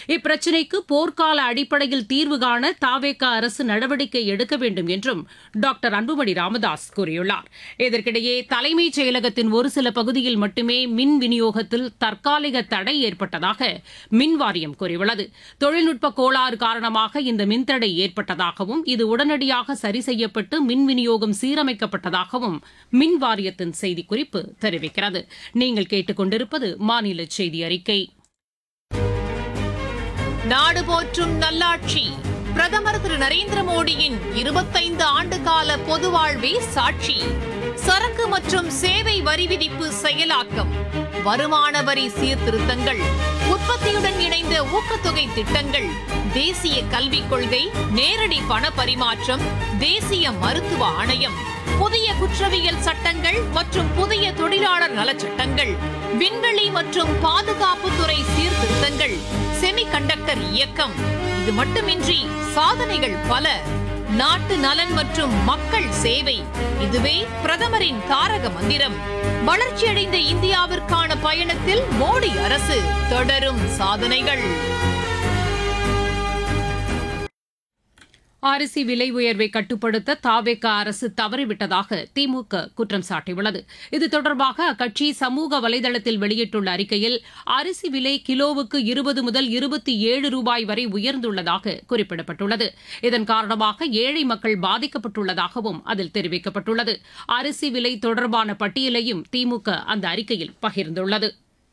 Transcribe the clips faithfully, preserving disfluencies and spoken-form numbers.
இப்பிரச்சினைக்கு போர்க்கால அடிப்படையில் தீர்வு காண தாவேக அரசு நடவடிக்கை எடுக்க வேண்டும் என்றும் டாக்டர் அன்புமணி ராமதாஸ் கூறியுள்ளார். இதற்கிடையே தலைமைச் செயலகத்தின் ஒரு சில பகுதியில் மட்டுமே மின் விநியோகத்தில் தற்காலிக தடை ஏற்பட்டதாக மின் வாரியம் கூறியுள்ளது. தொழில்நுட்ப கோளாறு காரணமாக இந்த மின்தடை ஏற்பட்டதாகவும் இது உடனடியாக சரி செய்யப்பட்டு மின் விநியோகம் சீரமைக்கப்பட்டதாகவும் மின் வாரியத்தின் செய்திக்குறிப்பு தெரிவிக்கிறது. நீங்கள் கேட்டுக் கொண்டிருப்பது மாநில செய்தி அறிக்கை. நாடு போற்றும் நல்லாட்சி பிரதமர் திரு நரேந்திர மோடியின் இருபத்தைந்து ஆண்டு கால பொது வாழ்வே சாட்சி. சரக்கு மற்றும் சேவை வரி விதிப்பு செயலாக்கம், வருமான வரி சீர்திருத்தங்கள், உற்பத்தியுடன் இணைந்த ஊக்கத்தொகை திட்டங்கள், தேசிய கல்விக் கொள்கை, நேரடி பண பரிமாற்றம், தேசிய மருத்துவ ஆணையம், புதிய குற்றவியல் சட்டங்கள் மற்றும் புதிய தொழிலாளர் நலச்சட்டங்கள், விண்வெளி மற்றும் பாதுகாப்புத்துறை சீர்திருத்தங்கள், செமிகண்டக்டர் இயக்கம். இது மட்டுமின்றி சாதனைகள் பல. நாட்டு நலன் மற்றும் மக்கள் சேவை, இதுவே பிரதமரின் தாரக மந்திரம். வளர்ச்சியடைந்த இந்தியாவிற்கான பயணத்தில் மோடி அரசு தொடரும் சாதனைகள். அரிசி விலை உயர்வை கட்டுப்படுத்த தாவேக அரசு தவறிவிட்டதாக திமுக குற்றம் சாட்டியுள்ளது. இது தொடர்பாக அக்கட்சி சமூக வலைதளத்தில் வெளியிட்டுள்ள அறிக்கையில் அரிசி விலை கிலோவுக்கு இருபது முதல் இருபத்தி ஏழு ரூபாய் வரை உயர்ந்துள்ளதாக குறிப்பிடப்பட்டுள்ளது. இதன் காரணமாக ஏழை மக்கள் பாதிக்கப்பட்டுள்ளதாகவும் அதில் தெரிவிக்கப்பட்டுள்ளது. அரிசி விலை தொடர்பான பட்டியலையும் திமுக அந்த அறிக்கையில் பகிர்ந்துள்ளது.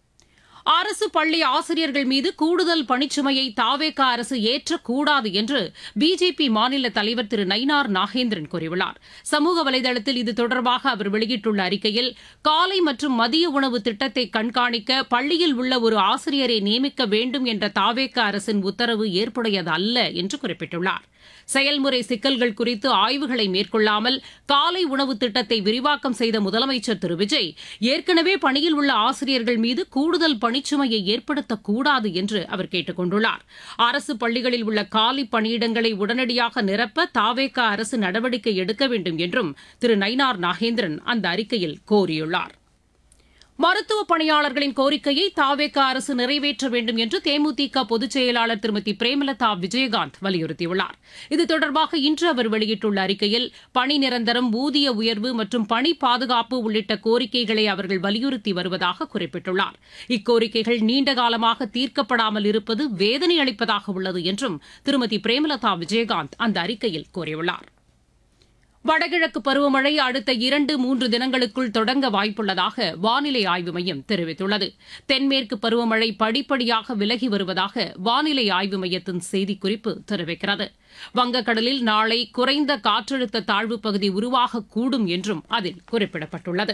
அரசு பள்ளி ஆசிரியர்கள் மீது கூடுதல் பணிச்சுமையை தாவேக அரசு ஏற்றக்கூடாது என்று பிஜேபி மாநில தலைவர் திரு நயினார் நாகேந்திரன் கூறியுள்ளார். சமூக வலைதளத்தில் இது தொடர்பாக அவர் வெளியிட்டுள்ள அறிக்கையில் காலை மற்றும் மதிய உணவு திட்டத்தை கண்காணிக்க பள்ளியில் உள்ள ஒரு ஆசிரியரை நியமிக்க வேண்டும் என்ற தாவேக அரசின் உத்தரவு ஏற்புடையது அல்ல என்று குறிப்பிட்டுள்ளார். செயல்முறை சிக்கல்கள் குறித்து ஆய்வுகளை மேற்கொள்ளாமல் காலை உணவு திட்டத்தை விரிவாக்கம் செய்த முதலமைச்சர் திரு விஜய் ஏற்கனவே பணியில் உள்ள ஆசிரியர்கள் மீது கூடுதல் பணிச்சுமையை ஏற்படுத்தக்கூடாது என்று அவர் கேட்டுக் கொண்டுள்ளார். அரசு பள்ளிகளில் உள்ள காலி பணியிடங்களை உடனடியாக நிரப்ப தாவேக அரசு நடவடிக்கை எடுக்க வேண்டும் என்றும் திரு நயினார் நாகேந்திரன் அந்த அறிக்கையில் கோரியுள்ளார். மருத்துவ பணியாளர்களின் கோரிக்கையை தாவேக அரசு நிறைவேற்ற வேண்டும் என்று தேமுதிக பொதுச் செயலாளர் திருமதி பிரேமலதா விஜயகாந்த் வலியுறுத்தியுள்ளார். இது தொடர்பாக இன்று அவர் வெளியிட்டுள்ள அறிக்கையில் பணி நிரந்தரம், ஊதிய உயர்வு மற்றும் பணி பாதுகாப்பு உள்ளிட்ட கோரிக்கைகளை அவர்கள் வலியுறுத்தி வருவதாக குறிப்பிட்டுள்ளார். இக்கோரிக்கைகள் நீண்டகாலமாக தீர்க்கப்படாமல் இருப்பது வேதனை அளிப்பதாக உள்ளது என்றும் திருமதி பிரேமலதா விஜயகாந்த் அந்த அறிக்கையில் கூறியுள்ளார். வடகிழக்கு பருவமழை அடுத்த இரண்டு மூன்று தினங்களுக்குள் தொடங்க வாய்ப்புள்ளதாக வானிலை ஆய்வு மையம் தெரிவித்துள்ளது. தென்மேற்கு பருவமழை படிப்படியாக விலகி வருவதாக வானிலை ஆய்வு மையத்தின் செய்திக்குறிப்பு தெரிவிக்கிறது. வங்கக்கடலில் நாளை குறைந்த காற்றழுத்த தாழ்வுப் பகுதி உருவாகக்கூடும் என்றும் அதில் குறிப்பிடப்பட்டுள்ளது.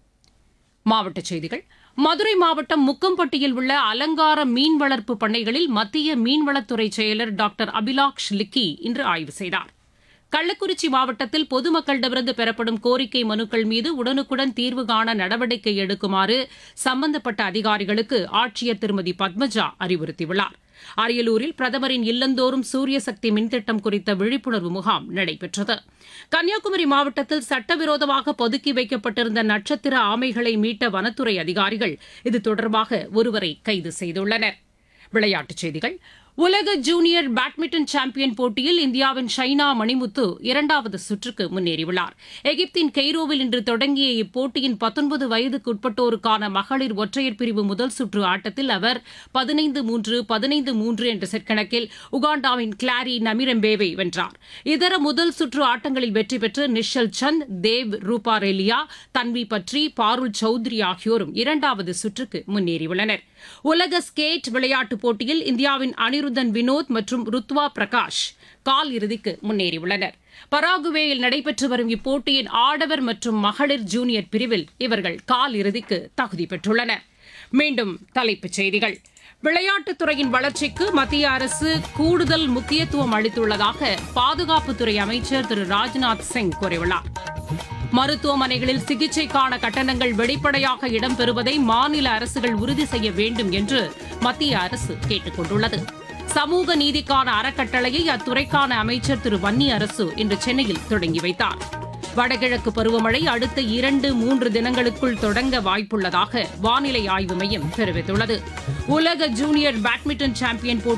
மாவட்டச் செய்திகள். மதுரை மாவட்டம் முக்கம்பட்டியில் உள்ள அலங்கார மீன் வளர்ப்பு பண்ணைகளில் மத்திய மீன்வளத்துறை செயலர் டாக்டர் அபிலாஷ் லிக்கி இன்று ஆய்வு செய்தார். கள்ளக்குறிச்சி மாவட்டத்தில் பொதுமக்களிடமிருந்து பெறப்படும் கோரிக்கை மனுக்கள் மீது உடனுக்குடன் தீர்வு காண நடவடிக்கை எடுக்குமாறு சம்பந்தப்பட்ட அதிகாரிகளுக்கு ஆட்சியர் திருமதி பத்மஜா அறிவுறுத்தியுள்ளார். அரியலூரில் பிரதமரின் இல்லந்தோறும் சூரியசக்தி மின்திட்டம் குறித்த விழிப்புணர்வு முகாம் நடைபெற்றது. கன்னியாகுமரி மாவட்டத்தில் சட்டவிரோதமாக பதுக்கி வைக்கப்பட்டிருந்த நட்சத்திர ஆமைகளை மீட்ட வனத்துறை அதிகாரிகள் இது தொடர்பாக ஒருவரை கைது செய்துள்ளனர். விளையாட்டுச் செய்திகள். உலக ஜூனியர் பேட்மிண்டன் சாம்பியன் போட்டியில் இந்தியாவின் ஷைனா மணிமுத்து இரண்டாவது சுற்றுக்கு முன்னேறியுள்ளார். எகிப்தின் கெய்ரோவில் இன்று தொடங்கிய இப்போட்டியின் பத்தொன்பது வயதுக்குட்பட்டோருக்கான மகளிர் ஒற்றையர் பிரிவு முதல் சுற்று ஆட்டத்தில் அவர் பதினைந்து மூன்று பதினைந்து மூன்று என்ற செட் கணக்கில் உகாண்டாவின் கிளாரி நமிரெம்பேவை வென்றார். இதர முதல் சுற்று ஆட்டங்களில் வெற்றி பெற்று நிஷல் சந்த், தேவ் ரூபா ரெலியா, தன்வி பட்ரி, பாருல் சௌத்ரி ஆகியோரும் இரண்டாவது சுற்றுக்கு முன்னேறியுள்ளனர். உலக ஸ்கேட் விளையாட்டுப் போட்டியில் இந்தியாவின் அனிருத்தன் வினோத் மற்றும் ருத்வா பிரகாஷ் கால் இறுதிக்கு முன்னேறியுள்ளனர். பராகுவேயில் நடைபெற்று வரும் இப்போட்டியின் ஆடவர் மற்றும் மகளிர் ஜூனியர் பிரிவில் இவர்கள் கால் இறுதிக்கு தகுதி பெற்றுள்ளனர். மீண்டும் தலைப்புச் செய்திகள். விளையாட்டுத்துறையின் வளர்ச்சிக்கு மத்திய அரசு கூடுதல் முக்கியத்துவம் அளித்துள்ளதாக பாதுகாப்புத்துறை அமைச்சர் திரு ராஜ்நாத் சிங் கூறியுள்ளார். மருத்துவமனைகளில் சிகிச்சைக்கான கட்டணங்கள் வெளிப்படையாக இடம்பெறுவதை மாநில அரசுகள் உறுதி செய்ய வேண்டும் என்று மத்திய அரசு கேட்டுக் கொண்டுள்ளது. சமூக நீதிக்கான அறக்கட்டளையை அத்துறைக்கான அமைச்சர் திரு வன்னி அரசு இன்று சென்னையில் தொடங்கி வைத்தார். வடகிழக்கு பருவமழை அடுத்த இரண்டு மூன்று தினங்களுக்குள் தொடங்க வாய்ப்புள்ளதாக வானிலை ஆய்வு மையம் தெரிவித்துள்ளது. உலக ஜூனியர் பேட்மிண்டன் சாம்பியன் போட்டி